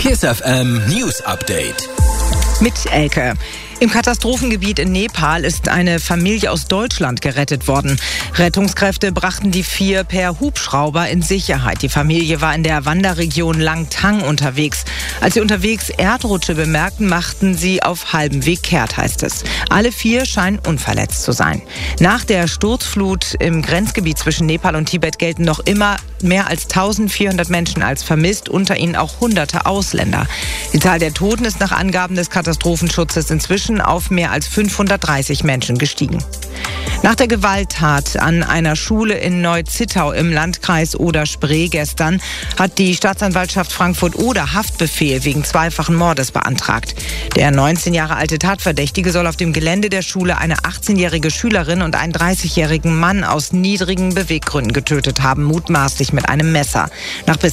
KISS FM News Update. Mit Elke. Im Katastrophengebiet in Nepal ist eine Familie aus Deutschland gerettet worden. Rettungskräfte brachten die 4 per Hubschrauber in Sicherheit. Die Familie war in der Wanderregion Langtang unterwegs. Als sie unterwegs Erdrutsche bemerkten, machten sie auf halbem Weg kehrt, heißt es. Alle 4 scheinen unverletzt zu sein. Nach der Sturzflut im Grenzgebiet zwischen Nepal und Tibet gelten noch immer mehr als 1400 Menschen als vermisst, unter ihnen auch Hunderte Ausländer. Die Zahl der Toten ist nach Angaben des Katastrophenschutzes inzwischen auf mehr als 530 Menschen gestiegen. Nach der Gewalttat an einer Schule in Neu-Zittau im Landkreis Oder-Spree gestern hat die Staatsanwaltschaft Frankfurt-Oder Haftbefehl wegen zweifachen Mordes beantragt. Der 19 Jahre alte Tatverdächtige soll auf dem Gelände der Schule eine 18-jährige Schülerin und einen 30-jährigen Mann aus niedrigen Beweggründen getötet haben, mutmaßlich mit einem Messer. Nach